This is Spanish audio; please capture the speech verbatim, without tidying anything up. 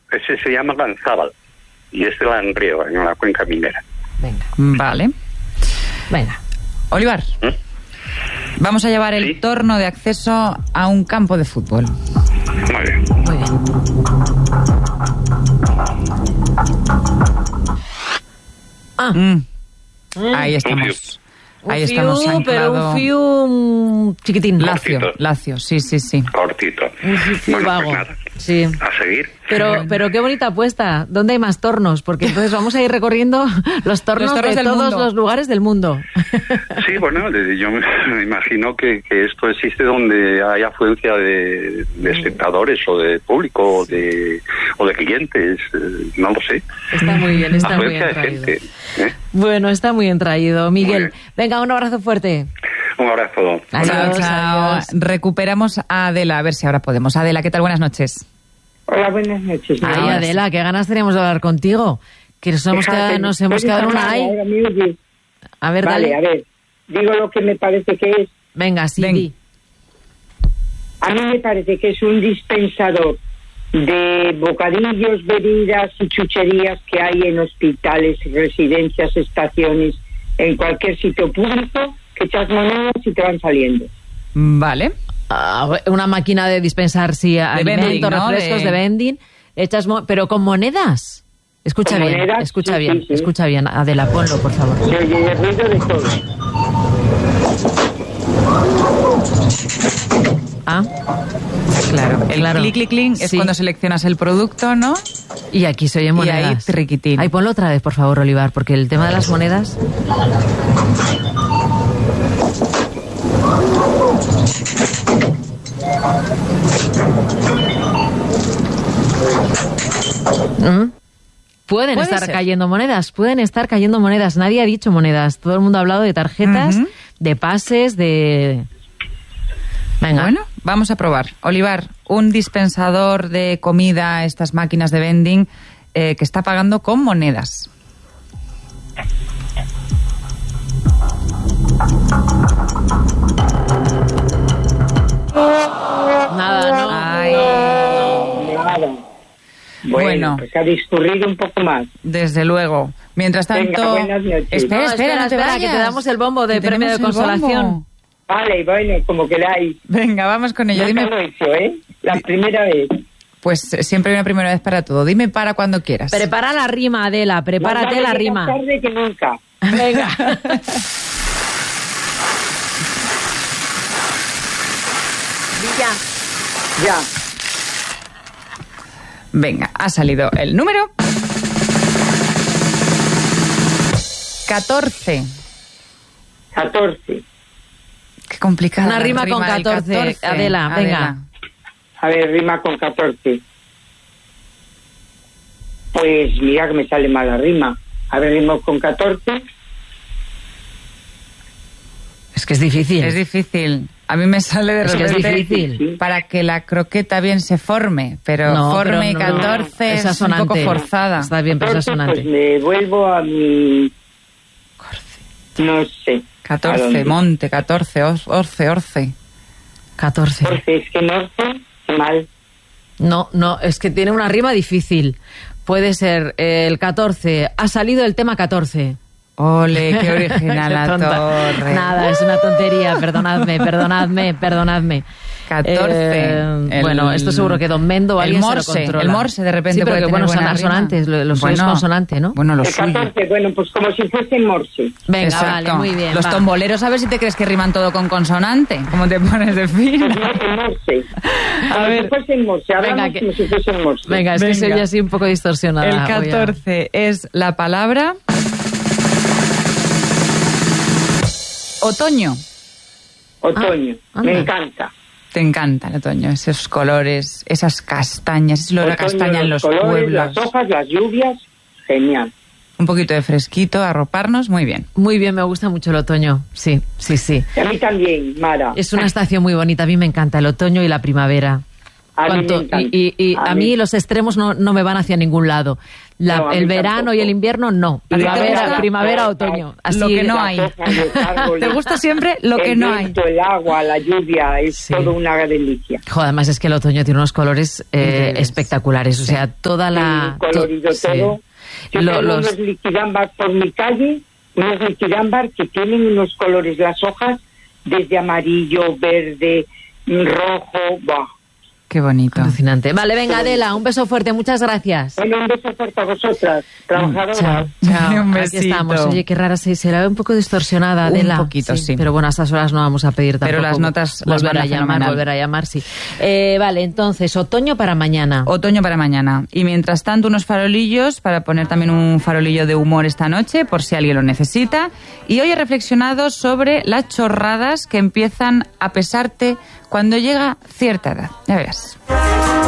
ese se llama Lanzábal y es de Langreo, en la cuenca minera. Venga. Vale. Venga. Olivar, ¿Mm? vamos a llevar el ¿Sí? torno de acceso a un campo de fútbol. Muy bien. Muy bien. Ah. Mm. Mm. Ahí estamos. Ahí un estamos fiu, anclado. Pero un fiu chiquitín. Lacio, lacio, sí, sí, sí. Cortito. Un fiu bueno, vago. Pues nada, sí. a seguir. Pero, pero qué bonita apuesta. ¿Dónde hay más tornos? Porque entonces vamos a ir recorriendo los tornos, los tornos de del todos mundo. los lugares del mundo. Sí, bueno, yo me imagino que, que esto existe donde hay afluencia de, de espectadores o de público o de, o de clientes, no lo sé. Está muy bien, está muy afluencia bien de traído. gente, ¿eh? Bueno, está muy bien traído. Miguel, venga, un abrazo fuerte. Un abrazo. Adiós, chao, chao. adiós. Recuperamos a Adela, a ver si ahora podemos. Adela, ¿qué tal? Buenas noches. Hola, buenas noches. Ay, Ahora Adela, sí. qué ganas teníamos de hablar contigo. Que nos hemos Fíjate, quedado, nos hemos puedes quedado en una hablar, ay. ahora me oyes. A ver, Vale, dale. a ver, digo lo que me parece que es. Venga, sí, Ven. di. A mí me parece que es un dispensador de bocadillos, bebidas y chucherías que hay en hospitales, residencias, estaciones, en cualquier sitio público, que echas monedas y te van saliendo. Vale. Ah, una máquina de dispensar, sí, alimentos, vending, ¿no? refrescos, de, De- de vending. Echas mo- pero con monedas. Escucha Con bien, monedas, escucha sí, bien, sí, sí. escucha bien. Adela, ponlo, por favor. Se oye el ruido de todo. Ah, Claro. El Claro. clic, clic, clic es Sí. cuando seleccionas el producto, ¿no? y aquí se oyen Y monedas. ahí, triquitín. Ahí ponlo otra vez, por favor, Olivar, porque el tema de las monedas... ¿Mm? Pueden Puede estar ser. cayendo monedas, pueden estar cayendo monedas. Nadie ha dicho monedas. Todo el mundo ha hablado de tarjetas, Ujú. de pases, de... Venga. Bueno, vamos a probar. Olivar, un dispensador de comida, estas máquinas de vending, eh, que está pagando con monedas. Nada, no. Ay, Nada. Bueno, Bueno. pues ha discurrido un poco más. desde luego. Mientras Venga, tanto... buenas noches. Espera, No, espera, no te espera, vayas. que te damos el bombo de Que premio de tenemos el consolación. bombo. Vale, bueno, como queráis. Venga, vamos con ello. Yo Dime, no lo he hecho, ¿eh? La primera vez. pues eh, siempre hay una primera vez para todo. Dime para cuando quieras. Prepara la rima, Adela, prepárate Más la vale rima. Más tarde que nunca. Venga. Villa. Ya. Venga, ha salido el número... catorce. catorce. Qué complicada. Una la rima con del catorce, Adela, venga. A ver, rima con catorce. Pues mira que me sale mal la rima. A ver, rimo con catorce. Es que es difícil. Es difícil. A mí me sale de Es que es repente difícil. para que la croqueta bien se forme, pero No, forme y pero no. catorce Es es un poco asonante. forzada. Está bien, pero es catorce, asonante. pues me vuelvo a mi... No sé. ¿a catorce, dónde? monte, catorce, or- orce, orce. catorce. Orce, es que norce, mal. No, no, es que tiene una rima difícil. Puede ser eh, el catorce. Ha salido el tema catorce. Ole, qué original Qué la tonta. torre. Nada, es una tontería. Perdonadme, perdonadme, perdonadme. catorce. Eh, El- bueno, esto seguro que Don Mendo o el alguien morse, se lo controla. el morse de repente Sí, pero puede que tener bueno, son buena rima. asonantes, lo, lo suyo es Bueno, consonante, ¿no? Bueno, lo El suyo. catorce, bueno, pues como si fuese morse. Venga, Exacto. vale, muy bien. Los va. tomboleros, a ver si te crees que riman todo con consonante. ¿Cómo te pones de Pues fin? no, el morse. A Como ver. si fuese el morse. Hablamos Venga, que- como si fuese el morse. Venga, es que se Venga. oye así un poco distorsionada. El voy a- catorce es la palabra... otoño. Otoño. Ah, me anda. encanta. Te encanta el otoño, esos colores, esas castañas, ese olor a Otoño, castaña en los colores, pueblos. Las hojas, las lluvias. Genial. Un poquito de fresquito, arroparnos, muy bien. Muy bien, me gusta mucho el otoño. Sí, sí, sí. Y a mí también, Mara. Es una estación muy bonita. A mí me encanta el otoño y la primavera. Cuanto, y, y, y a, a mí los extremos no, no me van hacia ningún lado. La, no, el verano tampoco. Y el invierno no. Primavera, primavera, otoño. Así lo que no hay. ¿Te gusta siempre lo que no hay? El agua, la lluvia, es sí. todo una delicia. Joder, además es que el otoño tiene unos colores eh, espectaculares. O sea, toda la... Sí, colorido to, todo. Sí. Yo lo, tengo los... unos liquidámbar por mi calle, unos liquidámbar que tienen unos colores, las hojas, desde amarillo, verde, rojo, ¡buah! Qué bonito. Alucinante. Vale, venga, Adela, un beso fuerte, muchas gracias. Bueno, un beso fuerte a vosotras, trabajadoras. Chao, chao. Un Aquí estamos. Oye, qué rara, se, se la ve un poco distorsionada, Adela. Un poquito, sí. sí. Pero bueno, a estas horas no vamos a pedir tampoco. Pero las notas las volver van a llamar, fenomenal. volver a llamar, sí. Eh, vale, entonces, otoño para mañana. Otoño para mañana. Y mientras tanto, unos farolillos para poner también un farolillo de humor esta noche, por si alguien lo necesita. Y hoy he reflexionado sobre las chorradas que empiezan a pesarte cuando llega cierta edad. Ya verás.